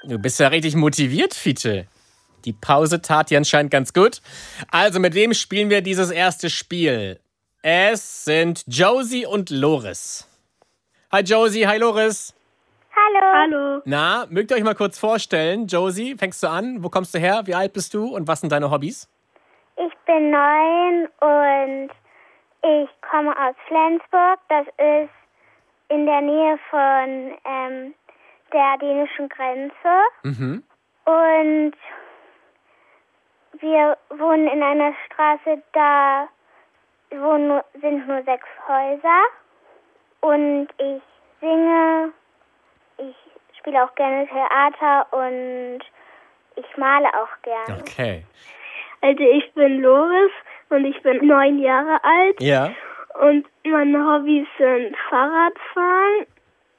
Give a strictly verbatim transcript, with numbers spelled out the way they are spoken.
Du bist ja richtig motiviert, Fiete. Die Pause tat dir anscheinend ganz gut. Also, mit wem spielen wir dieses erste Spiel? Es sind Josie und Loris. Hi Josie, hi Loris. Hallo. Hallo. Na, mögt ihr euch mal kurz vorstellen? Josie, fängst du an? Wo kommst du her? Wie alt bist du? Und was sind deine Hobbys? Ich bin neun und ich komme aus Flensburg. Das ist in der Nähe von ähm, der dänischen Grenze. Mhm. Und wir wohnen in einer Straße, da wohnen nur, sind nur sechs Häuser. Und ich singe, ich spiele auch gerne Theater und ich male auch gerne. Okay. Also ich bin Loris und ich bin neun Jahre alt. Ja. Und meine Hobbys sind Fahrradfahren